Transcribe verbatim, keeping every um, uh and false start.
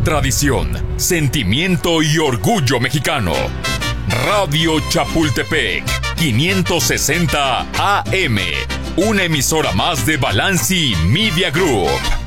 tradición, sentimiento y orgullo mexicano. Radio Chapultepec, quinientos sesenta A M, una emisora más de Balanci Media Group.